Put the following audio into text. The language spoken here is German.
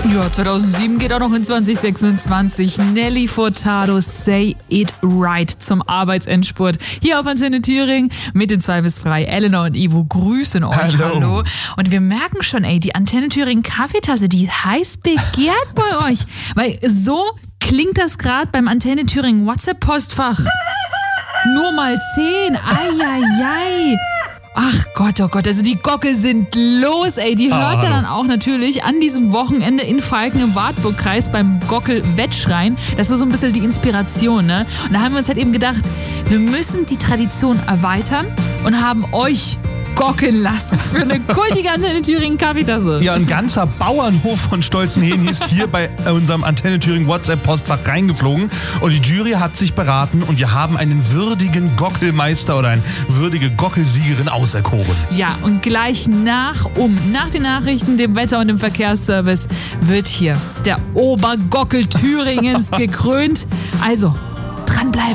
Ja, 2007 geht auch noch in 2026. Nelly Furtado, Say It Right zum Arbeitsendspurt. Hier auf Antenne Thüringen mit den Zweifelsfrei. Elena und Ivo grüßen euch. Hallo. Und wir merken schon, die Antenne Thüringen Kaffeetasse, die heiß begehrt bei euch. Weil so klingt das gerade beim Antenne Thüringen WhatsApp-Postfach. Nur mal 10. Ai. Ach Gott, oh Gott, also die Gockel sind los, Die hört ihr dann auch natürlich an diesem Wochenende in Falken im Wartburgkreis beim Gockel-Wettschrein. Das ist so ein bisschen die Inspiration, ne? Und da haben wir uns halt eben gedacht, wir müssen die Tradition erweitern und haben euch gockeln lassen für eine kultige Antenne Thüringen Kaffeetasse. Ja, ein ganzer Bauernhof von stolzen Hähnen ist hier bei unserem Antenne Thüringen WhatsApp-Postfach reingeflogen und die Jury hat sich beraten und wir haben einen würdigen Gockelmeister oder eine würdige Gockelsiegerin auserkoren. Ja, und gleich nach den Nachrichten, dem Wetter und dem Verkehrsservice wird hier der Obergockel Thüringens gekrönt. Also, dranbleiben.